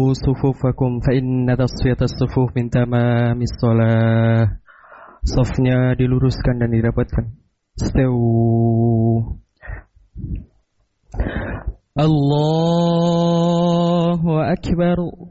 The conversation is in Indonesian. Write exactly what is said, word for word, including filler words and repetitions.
sufufakum fa inna tasfiyatas sufuf min tamamis shalah. Safnya diluruskan dan dirapatkan. Stawu. Allahu akbar.